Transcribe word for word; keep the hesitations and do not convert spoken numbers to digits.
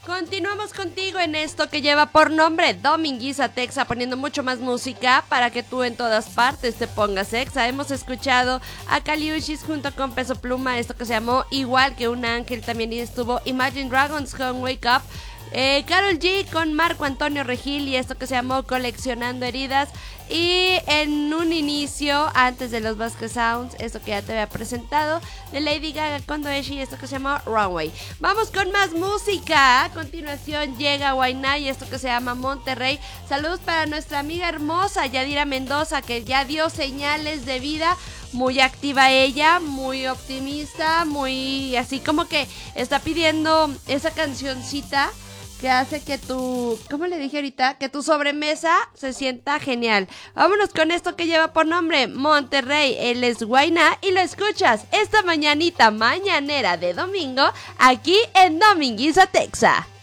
Continuamos contigo en esto que lleva por nombre Dominguiza Texa, poniendo mucho más música para que tú en todas partes te pongas exa. Hemos escuchado a Caliuchis junto con Peso Pluma, esto que se llamó Igual que un ángel, también estuvo Imagine Dragons con Wake Up, eh, Karol G con Marco Antonio Regil y esto que se llamó Coleccionando Heridas. Y en un inicio, antes de los Vasco Sounds, esto que ya te había presentado, de Lady Gaga con Doeshi, esto que se llama Runway. Vamos con más música. A continuación llega Huayna y esto que se llama Monterrey. Saludos para nuestra amiga hermosa Yadira Mendoza, que ya dio señales de vida. Muy activa ella, muy optimista, muy así como que está pidiendo esa cancioncita que hace que tu, ¿cómo le dije ahorita? Que tu sobremesa se sienta genial. Vámonos con esto que lleva por nombre Monterrey. Él es Huayna y lo escuchas esta mañanita mañanera de domingo aquí en Dominguiza Texa.